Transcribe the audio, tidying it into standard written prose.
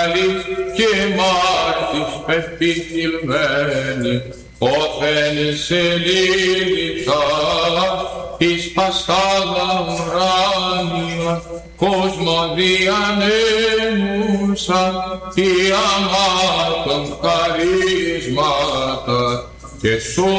καλής και μάρτης πεπιτηλμένη, όφεν σελήνητα εις πασχάλα ουράνια, κόσμο διανέμουσα, η αμάτων χαρίσματα και